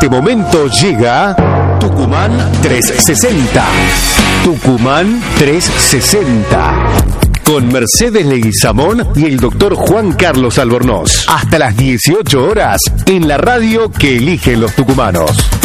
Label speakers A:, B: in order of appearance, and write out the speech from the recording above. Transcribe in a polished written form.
A: este momento llega Tucumán 360. Tucumán 360. Con Mercedes Leguizamón y el doctor Juan Carlos Albornoz. Hasta las 18 horas en la radio que eligen los tucumanos.